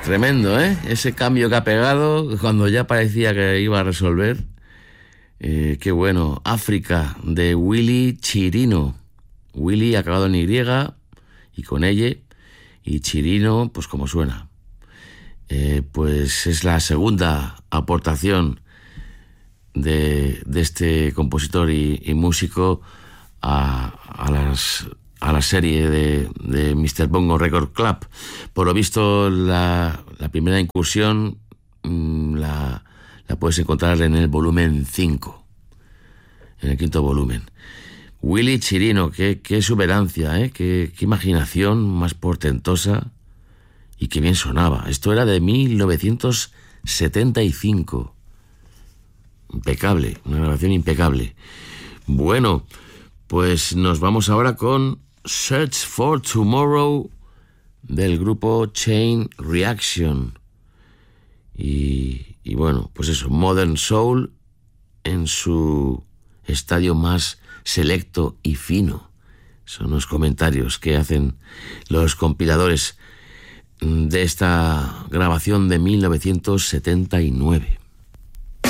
Tremendo, ¿eh? Ese cambio que ha pegado cuando ya parecía que iba a resolver. Qué bueno. África, de Willy Chirino. Willy acabado en Y y con ella. Y Chirino, pues como suena. Pues es la segunda aportación de este compositor y músico a la serie de Mr. Bongo Record Club. Por lo visto, la primera incursión la puedes encontrar en el volumen 5, en el 5º volumen. Willy Chirino, qué exuberancia, qué imaginación más portentosa y qué bien sonaba. Esto era de 1975. Impecable, una grabación impecable. Bueno, pues nos vamos ahora con Search for Tomorrow del grupo Chain Reaction. Y bueno, pues eso, Modern Soul en su estadio más selecto y fino. Son los comentarios que hacen los compiladores de esta grabación de 1979.